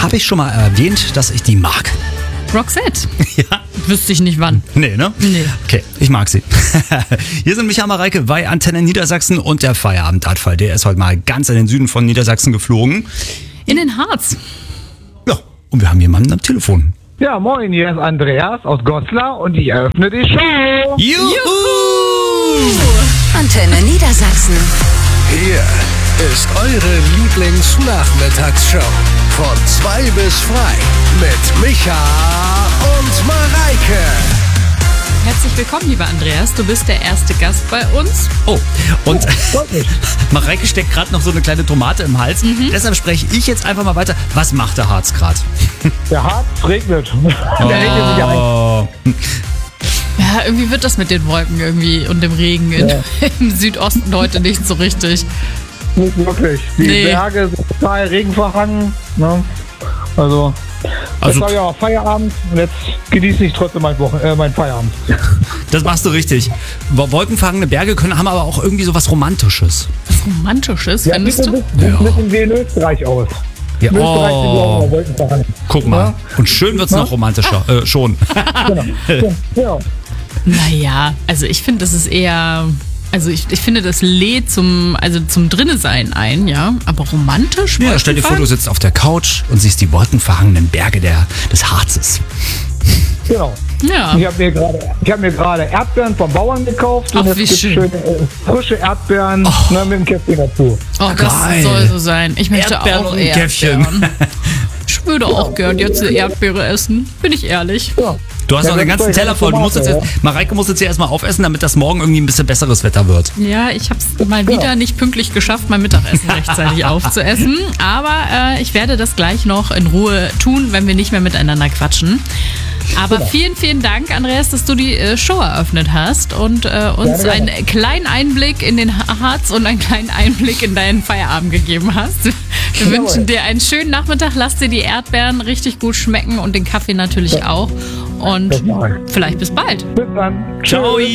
habe ich schon mal erwähnt, dass ich die mag? Roxette. Ja. Wüsste ich nicht wann. Nee, ne? Nee. Okay, ich mag sie. Hier sind Micha Mareike bei Antenne Niedersachsen und der Feierabendradfall. Der ist heute mal ganz in den Süden von Niedersachsen geflogen. In den Harz. Ja, und wir haben jemanden am Telefon. Ja, moin, hier ist Andreas aus Goslar und ich eröffne die Show. Juhu! Antenne Niedersachsen. Hier ist eure Lieblingsnachmittagsshow. Von 2 bis 3 mit Micha und Mareike. Herzlich willkommen, lieber Andreas. Du bist der erste Gast bei uns. Oh, und Mareike steckt gerade noch so eine kleine Tomate im Hals. Deshalb spreche ich jetzt einfach mal weiter. Was macht der Harz gerade? Der Harz regnet. Der regnet sich ein. Oh. Ja, irgendwie wird das mit den Wolken irgendwie und dem Regen im Südosten heute nicht so richtig. Nicht wirklich. Die Berge sind total regenverhangen. Ne? Also jetzt habe ich auch Feierabend und jetzt genieße ich trotzdem meinen Feierabend. Das machst du richtig. Wolkenverhangene Berge haben aber auch irgendwie so was Romantisches. Was Romantisches, Ja, findest sieht du? ein bisschen wie in Österreich aus. Ja, In Österreich sind die auch immer wolkenverhangen. Guck mal. Ja? Und schön wird's noch romantischer. Schon. Genau. Ja. Naja, also ich finde, das ist eher... Also ich finde, das lädt zum Drinne-Sein ein, ja. Aber romantisch? Ja, stell dir vor, du sitzt auf der Couch und siehst die wolkenverhangenen Berge des Harzes. Genau. Ja. Ich habe mir gerade Erdbeeren vom Bauern gekauft Ach, und jetzt wie gibt's schön. schöne frische Erdbeeren mit dem Käffchen dazu. Oh, das Geil. soll so sein. Ich möchte Erdbeeren auch und ein Käffchen. Erdbeeren. Ich würde auch gern jetzt eine Erdbeere essen. Bin ich ehrlich. Ja. Du hast noch den ganzen Teller voll. Tomate, Mareike muss jetzt hier erstmal aufessen, damit das morgen irgendwie ein bisschen besseres Wetter wird. Ja, ich habe es mal wieder nicht pünktlich geschafft, mein Mittagessen rechtzeitig aufzuessen. Aber ich werde das gleich noch in Ruhe tun, wenn wir nicht mehr miteinander quatschen. Aber vielen, vielen Dank, Andreas, dass du die Show eröffnet hast und uns einen kleinen Einblick in den Harz und einen kleinen Einblick in deinen Feierabend gegeben hast. Wir wünschen dir einen schönen Nachmittag. Lass dir die Erdbeeren richtig gut schmecken und den Kaffee natürlich auch. Und vielleicht bis bald. Bis dann. Ciao.